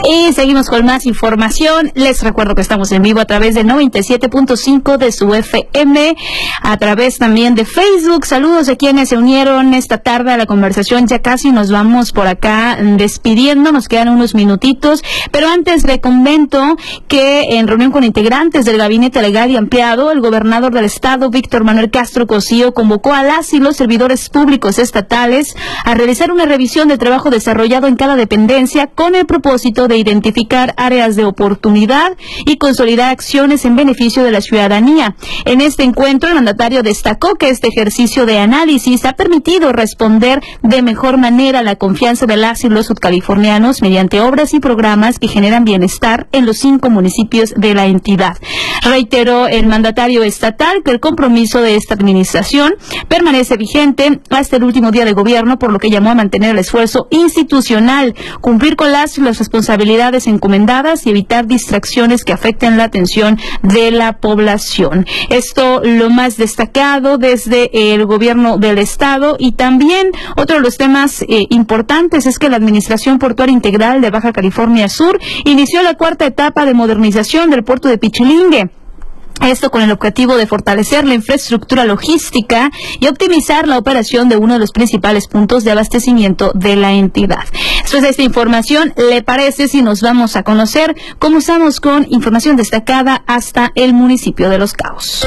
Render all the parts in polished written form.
Y seguimos con más información. Les recuerdo que estamos en vivo a través de 97.5 de su FM, a través también de Facebook. Saludos a quienes se unieron esta tarde a la conversación. Ya casi nos vamos por acá despidiendo, nos quedan unos minutitos, pero antes le comento que en reunión con integrantes del Gabinete Legal y Ampliado, el gobernador del estado, Víctor Manuel Castro Cosío, convocó a las y los servidores públicos estatales a realizar una revisión del trabajo desarrollado en cada dependencia con el propósito de identificar áreas de oportunidad y consolidar acciones en beneficio de la ciudadanía. En este encuentro, el mandatario destacó que este ejercicio de análisis ha permitido responder de mejor manera a la confianza de las y los sudcalifornianos mediante obras y programas que generan bienestar en los 5 municipios de la entidad. Reiteró el mandatario estatal que el compromiso de esta administración permanece vigente hasta el último día de gobierno, por lo que llamó a mantener el esfuerzo institucional, cumplir con las responsabilidades encomendadas y evitar distracciones que afecten la atención de la población. Esto lo más destacado desde el gobierno del estado. Y también otro de los temas importantes es que la Administración Portuaria Integral de Baja California Sur inició la 4ª etapa de modernización del puerto de Pichilingue. Esto con el objetivo de fortalecer la infraestructura logística y optimizar la operación de uno de los principales puntos de abastecimiento de la entidad. Después de esta información, ¿le parece si nos vamos a conocer cómo estamos con información destacada hasta el municipio de Los Cabos?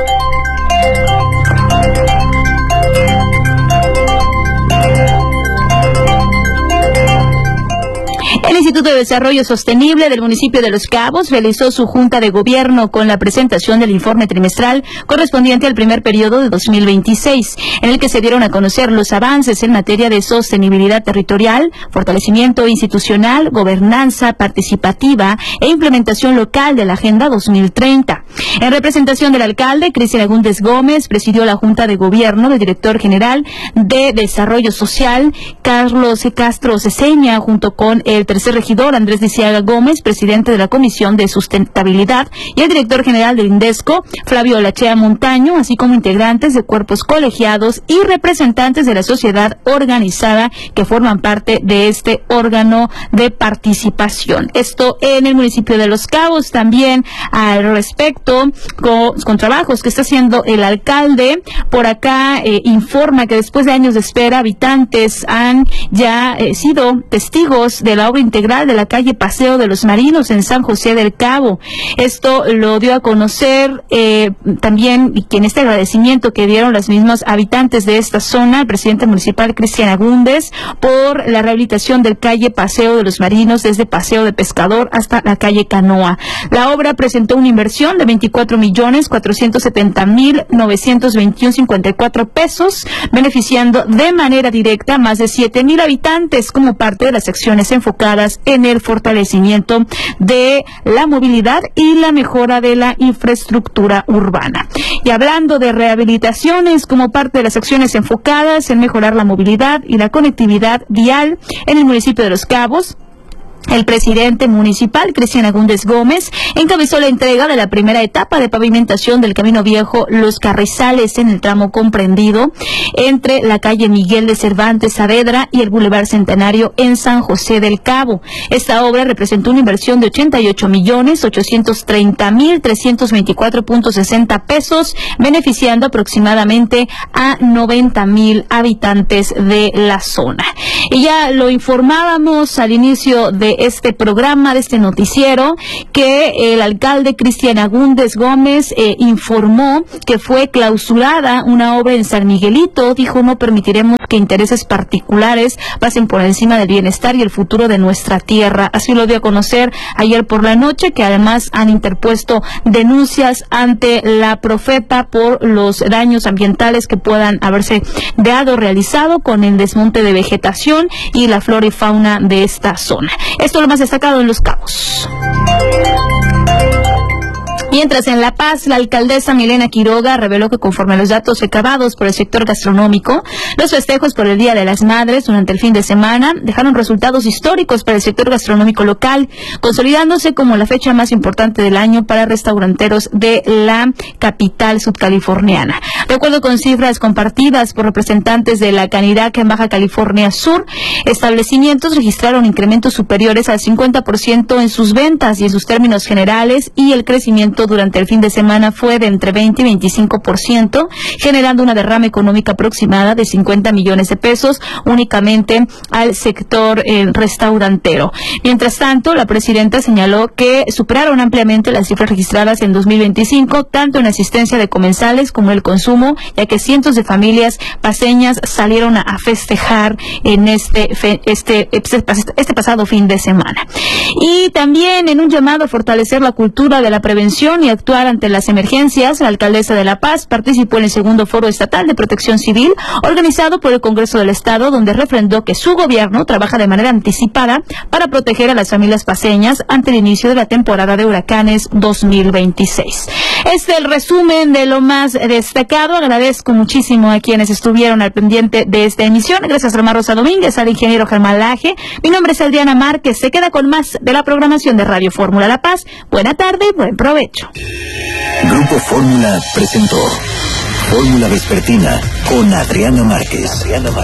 El Instituto de Desarrollo Sostenible del municipio de Los Cabos realizó su junta de gobierno con la presentación del informe trimestral correspondiente al primer periodo de 2026, en el que se dieron a conocer los avances en materia de sostenibilidad territorial, fortalecimiento institucional, gobernanza participativa e implementación local de la Agenda 2030. En representación del alcalde, Cristian Agúndez Gómez, presidió la junta de gobierno del director general de Desarrollo Social, Carlos Castro Ceseña, junto con el tercer regidor, Andrés Lisiaga Gómez, presidente de la Comisión de Sustentabilidad, y el director general del INDESCO, Flavio Lachea Montaño, así como integrantes de cuerpos colegiados y representantes de la sociedad organizada que forman parte de este órgano de participación. Esto en el municipio de Los Cabos. También al respecto, con trabajos que está haciendo el alcalde, por acá informa que después de años de espera, habitantes han ya sido testigos de la obra integral de la calle Paseo de los Marinos en San José del Cabo. Esto lo dio a conocer también, y en este agradecimiento que dieron los mismos habitantes de esta zona, el presidente municipal Cristian Agúndez, por la rehabilitación del calle Paseo de los Marinos desde Paseo de Pescador hasta la calle Canoa. La obra presentó una inversión de 24.470.921.54 pesos, beneficiando de manera directa a más de 7,000 habitantes como parte de las acciones enfocadas en el fortalecimiento de la movilidad y la mejora de la infraestructura urbana. Y hablando de rehabilitaciones como parte de las acciones enfocadas en mejorar la movilidad y la conectividad vial en el municipio de Los Cabos, el presidente municipal, Cristian Agúndez Gómez, encabezó la entrega de la primera etapa de pavimentación del Camino Viejo Los Carrizales en el tramo comprendido entre la calle Miguel de Cervantes Saavedra y el Boulevard Centenario en San José del Cabo. Esta obra representó una inversión de 88.830.324.60 pesos, beneficiando aproximadamente a 90,000 habitantes de la zona. Y ya lo informábamos al inicio de este programa, de este noticiero, que el alcalde Cristian Agúndez Gómez informó que fue clausurada una obra en San Miguelito. Dijo: no permitiremos que intereses particulares pasen por encima del bienestar y el futuro de nuestra tierra. Así lo dio a conocer ayer por la noche, que además han interpuesto denuncias ante la Profepa por los daños ambientales que puedan haberse realizado con el desmonte de vegetación y la flora y fauna de esta zona. Esto es lo más destacado en Los Cabos. Mientras en La Paz, la alcaldesa Milena Quiroga reveló que conforme a los datos recabados por el sector gastronómico, los festejos por el Día de las Madres durante el fin de semana dejaron resultados históricos para el sector gastronómico local, consolidándose como la fecha más importante del año para restauranteros de la capital sudcaliforniana. De acuerdo con cifras compartidas por representantes de la Canirac en Baja California Sur, establecimientos registraron incrementos superiores al 50% en sus ventas y en sus términos generales, y el crecimiento durante el fin de semana fue de entre 20 y 25%, generando una derrama económica aproximada de 50 millones de pesos únicamente al sector restaurantero. Mientras tanto, la presidenta señaló que superaron ampliamente las cifras registradas en 2025, tanto en asistencia de comensales como el consumo, ya que cientos de familias paceñas salieron a festejar en este pasado fin de semana. Y también en un llamado a fortalecer la cultura de la prevención y actuar ante las emergencias, la alcaldesa de La Paz participó en el segundo Foro Estatal de Protección Civil organizado por el Congreso del Estado, donde refrendó que su gobierno trabaja de manera anticipada para proteger a las familias paceñas ante el inicio de la temporada de huracanes 2026. Este es el resumen de lo más destacado. Agradezco muchísimo a quienes estuvieron al pendiente de esta emisión. Gracias a Rosa Domínguez, al ingeniero Germán Laje. Mi nombre es Adriana Márquez. Se queda con más de la programación de Radio Fórmula La Paz. Buena tarde y buen provecho. Grupo Fórmula presentó Fórmula Vespertina con Adriana Márquez.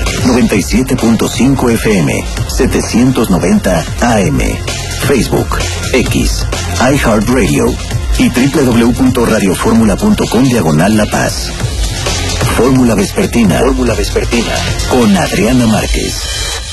97.5 FM, 790 AM, Facebook, X, iHeartRadio y www.radioformula.com/La Paz. Fórmula Vespertina con Adriana Márquez.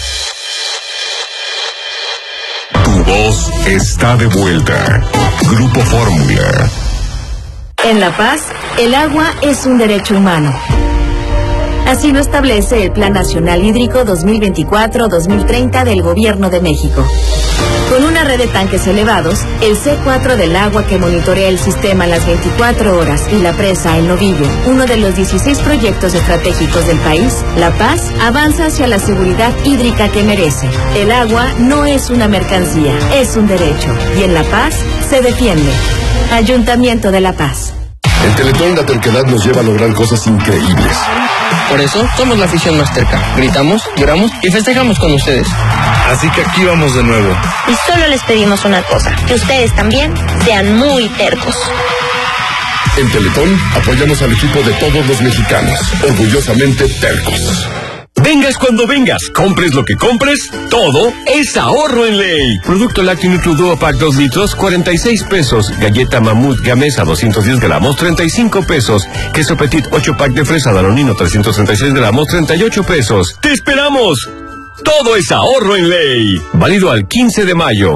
Tu voz está de vuelta. Grupo Fórmula. En La Paz, el agua es un derecho humano. Así lo establece el Plan Nacional Hídrico 2024-2030 del Gobierno de México. Con una red de tanques elevados, el C4 del agua que monitorea el sistema las 24 horas y la presa El Novillo, uno de los 16 proyectos estratégicos del país, La Paz avanza hacia la seguridad hídrica que merece. El agua no es una mercancía, es un derecho. Y en La Paz se defiende. Ayuntamiento de La Paz. El Teletón La Terquedad nos lleva a lograr cosas increíbles. Por eso somos la afición más terca. Gritamos, lloramos y festejamos con ustedes. Así que aquí vamos de nuevo. Y solo les pedimos una cosa, que ustedes también sean muy tercos. En Teletón apoyamos al equipo de todos los mexicanos, orgullosamente tercos. Vengas cuando vengas, compres lo que compres, todo es ahorro en ley. Producto lácteo Nutri Duo Pack 2 litros, 46 pesos. Galleta Mamut Gamesa 210 gramos, 35 pesos. Queso Petit 8 pack de fresa Danonino 336 gramos, 38 pesos. ¡Te esperamos! Todo es ahorro en ley. Válido al 15 de mayo.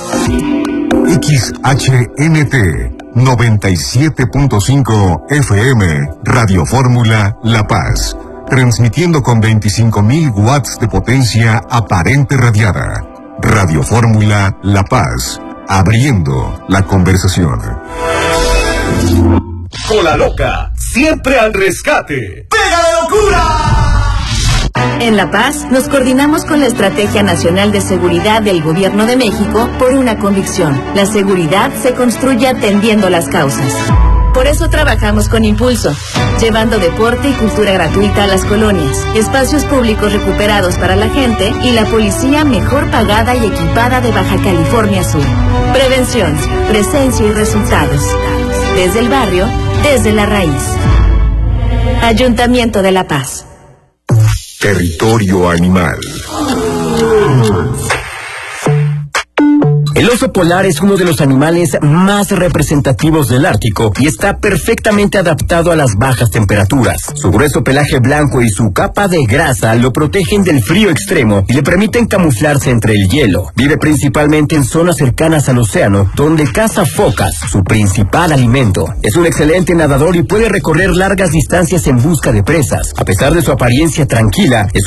XHNT 97.5 FM, Radio Fórmula La Paz. Transmitiendo con 25.000 watts de potencia aparente radiada. Radio Fórmula La Paz, abriendo la conversación. Cola Loca, siempre al rescate. ¡Pega de locura! En La Paz, nos coordinamos con la Estrategia Nacional de Seguridad del Gobierno de México por una convicción. La seguridad se construye atendiendo las causas. Por eso trabajamos con Impulso, llevando deporte y cultura gratuita a las colonias, espacios públicos recuperados para la gente y la policía mejor pagada y equipada de Baja California Sur. Prevención, presencia y resultados. Desde el barrio, desde la raíz. Ayuntamiento de La Paz. Territorio animal. El oso polar es uno de los animales más representativos del Ártico y está perfectamente adaptado a las bajas temperaturas. Su grueso pelaje blanco y su capa de grasa lo protegen del frío extremo y le permiten camuflarse entre el hielo. Vive principalmente en zonas cercanas al océano, donde caza focas, su principal alimento. Es un excelente nadador y puede recorrer largas distancias en busca de presas. A pesar de su apariencia tranquila, es